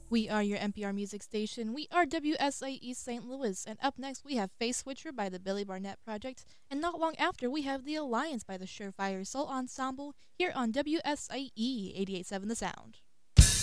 We are your NPR music station. We are WSIE St. Louis. And up next, we have Face Switcher by the Billy Barnett Project. And not long after, we have The Alliance by the Surefire Soul Ensemble here on WSIE 88.7 The Sound.